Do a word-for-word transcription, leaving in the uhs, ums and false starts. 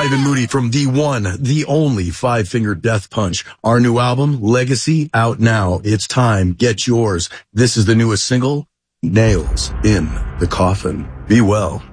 Ivan Mooney from the one, the only Five Finger Death Punch. Our new album, Legacy, out now. It's time. Get yours. This is the newest single, Nails in the Coffin. Be well.